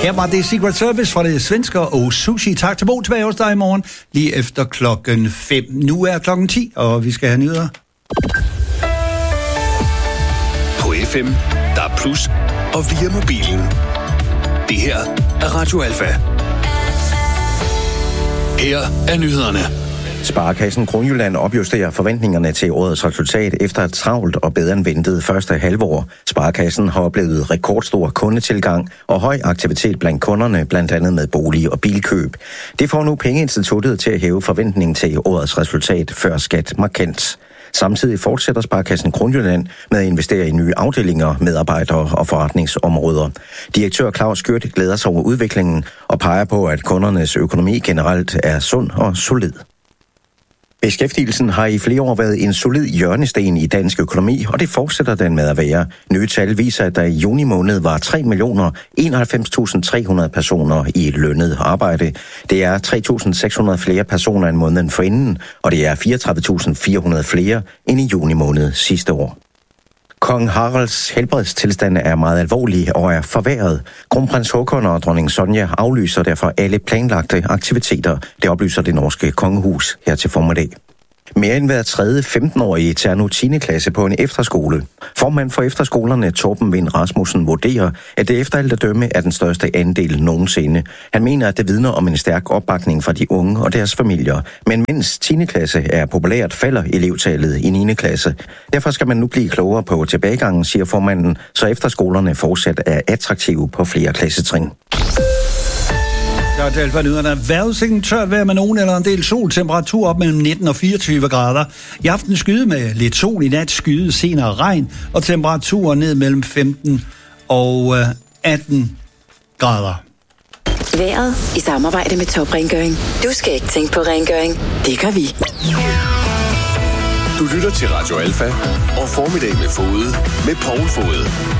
Her var det Secret Service fra det svenske og Sushi. Tak til Bo, tilbage hos dig i morgen, lige efter 5:00. Nu er 10:00, og vi skal have nyheder. På FM, der er plus, og via mobilen. Det her er Radio Alfa. Her er nyhederne. Sparekassen Kronjylland opjusterer forventningerne til årets resultat efter et travlt og bedre end ventet første halvår. Sparekassen har oplevet rekordstor kundetilgang og høj aktivitet blandt kunderne, blandt andet med bolig- og bilkøb. Det får nu Pengeinstituttet til at hæve forventningen til årets resultat før skat markant. Samtidig fortsætter Sparekassen Kronjylland med at investere i nye afdelinger, medarbejdere og forretningsområder. Direktør Claus Skjørt glæder sig over udviklingen og peger på, at kundernes økonomi generelt er sund og solid. Beskæftigelsen har i flere år været en solid hjørnesten i dansk økonomi, og det fortsætter den med at være. Nye tal viser, at der i juni måned var 3.091.300 personer i lønnet arbejde. Det er 3.600 flere personer end måneden forinden, og det er 34.400 flere end i juni måned sidste år. Kong Haralds helbredstilstand er meget alvorlig og er forværret. Kronprins Håkon og dronning Sonja aflyser derfor alle planlagte aktiviteter. Det oplyser det norske kongehus her til formiddag. Mere end hver tredje 15-årige tager nu 10. klasse på en efterskole. Formand for efterskolerne, Torben Vind Rasmussen, vurderer, at det efter alt at dømme er den største andel nogensinde. Han mener, at det vidner om en stærk opbakning fra de unge og deres familier. Men mens 10. klasse er populært, falder elevtallet i 9. klasse. Derfor skal man nu blive klogere på tilbagegangen, siger formanden, så efterskolerne fortsat er attraktive på flere klassetrin. Der er talt for nyhederne. Vejrudsigten tørt vejr med nogen eller en del sol. Temperatur op mellem 19 og 24 grader. I aften skyde med lidt sol, i nat skyde, senere regn. Og temperaturer ned mellem 15 og 18 grader. Vejret i samarbejde med Top Rengøring. Du skal ikke tænke på rengøring. Det gør vi. Du lytter til Radio Alfa og Formiddag med Fode med Poul Fode.